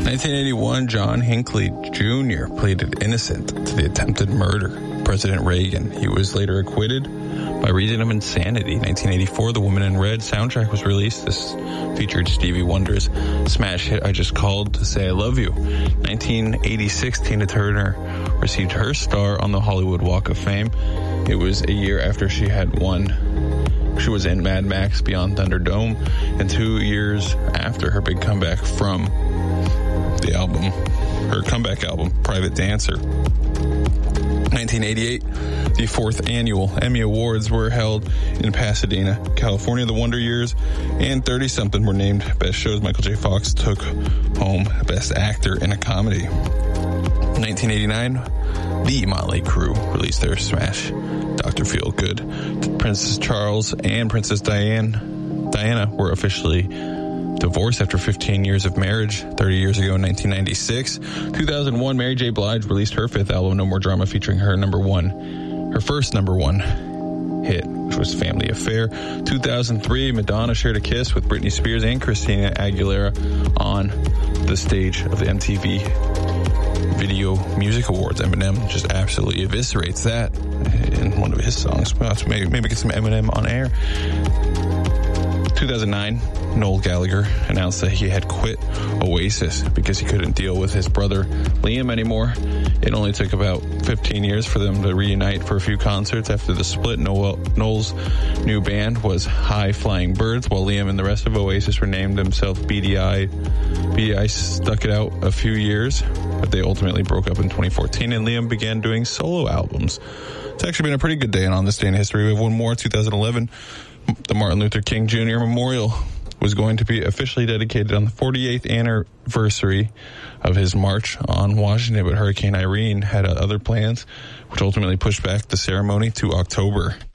1981, John Hinckley Jr. pleaded innocent to the attempted murder of President Reagan. He was later acquitted by reason of insanity. 1984, The Woman in Red soundtrack was released. This featured Stevie Wonder's smash hit, I Just Called to Say I Love You. 1986, Tina Turner received her star on the Hollywood Walk of Fame. It was a year after she had won. She was in Mad Max Beyond Thunderdome, and 2 years after her big comeback from the album, her comeback album, Private Dancer. 1988, the 4th annual Emmy Awards were held in Pasadena, California. The Wonder Years and 30-something were named Best Shows. Michael J. Fox took home Best Actor in a Comedy. 1989, the Motley Crue released their smash, Dr. Feelgood. Princess Charles and Princess Diana were officially divorced after 15 years of marriage 30 years ago in 1996. 2001, Mary J. Blige released her 5th album, No More Drama, featuring her first number one hit, which was Family Affair. 2003, Madonna shared a kiss with Britney Spears and Christina Aguilera on the stage of the MTV Video Music Awards. Eminem just absolutely eviscerates that in one of his songs. We'll have to maybe get some Eminem on air. 2009, Noel Gallagher announced that he had quit Oasis because he couldn't deal with his brother Liam anymore. It only took about 15 years for them to reunite for a few concerts. After the split, Noel's new band was High Flying Birds, while Liam and the rest of Oasis renamed themselves BDI. BDI stuck it out a few years, but they ultimately broke up in 2014, and Liam began doing solo albums. It's actually been a pretty good day, and on this day in history, we have one more. 2011, the Martin Luther King Jr. Memorial was going to be officially dedicated on the 48th anniversary of his march on Washington, but Hurricane Irene had other plans, which ultimately pushed back the ceremony to October.